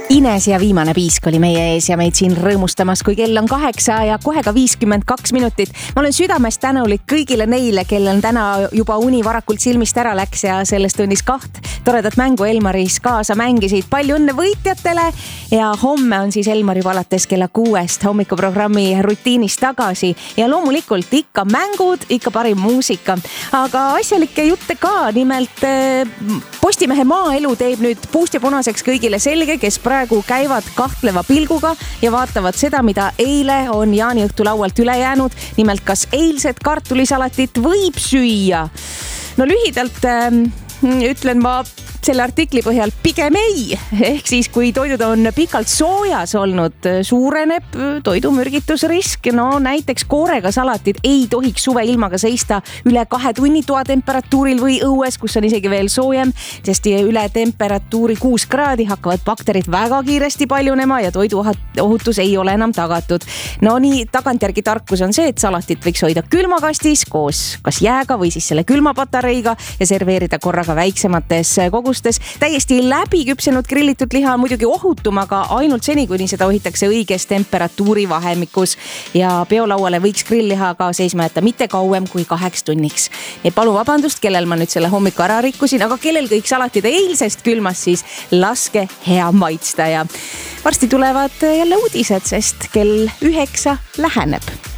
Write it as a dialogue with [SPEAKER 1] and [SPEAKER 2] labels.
[SPEAKER 1] Ines ja viimane piisk oli meie ees ja meid siin rõõmustamas, kui kell on 8 ja kohe ka 52 minutit. Ma olen südamest tänulik kõigile neile, kellel täna juba uni varakult silmist ära läks ja sellest tunnis 2 toredat mängu Elmaris kaasa mängisid. Palju õnne võitjatele ja homme on siis Elmar juba alates kella 6 hommikuprogrammi rutiinis tagasi ja loomulikult ikka mängud, ikka parim muusika. Aga asjalikke jutte ka, nimelt Postimehe maaelu teeb nüüd puust ja punaseks kõigile selge, kes praegu käivad kahtleva pilguga ja vaatavad seda, mida eile on jaaniõhtu laualt üle jäänud. Nimelt, kas eilset kartulisalatit võib süüa? No lühidalt ütlen ma selle artikli põhjal pigem ei. Ehk siis, kui toidud on pikalt soojas olnud, suureneb toidumürgitusrisk. No näiteks koorega salatid ei tohiks suve ilmaga seista üle 2 tunni toatemperatuuril või õues, kus on isegi veel soojem, sest üle temperatuuri 6 kraadi hakkavad bakterid väga kiiresti paljunema ja toiduohutus ei ole enam tagatud. No nii tagantjärgi tarkus on see, et salatit võiks hoida külmakastis koos kas jääga või siis selle külmapatareiga ja serveerida korraga väiksemates kogustes. Täiesti läbi küpsenud grillitud liha on muidugi ohutum, aga ainult seni, kuni seda hoitakse õiges temperatuuri vahemikus ja peolauale võiks grillliha ka seisma jätta mitte kauem kui 8 tunniks. Ja palun vabandust, kellel ma nüüd selle hommiku ära rikkusin, aga kellel kõik salatid eilsest külmast, siis laske hea maitsta ja varsti tulevad jälle uudised, sest kell 9 läheneb.